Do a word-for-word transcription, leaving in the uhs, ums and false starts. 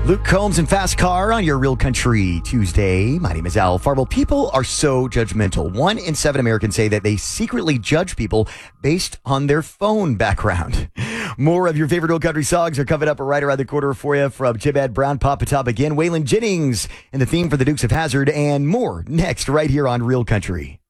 Luke Combs and Fast Car on your Real Country Tuesday. My name is Al Farble. People are so judgmental. One in seven Americans say that they secretly judge people based on their phone background. More of your favorite Real Country songs are coming up right around the corner for you from Jim Ed Brown, Papa Top again, Waylon Jennings, and the theme for the Dukes of Hazzard, and more next right here on Real Country.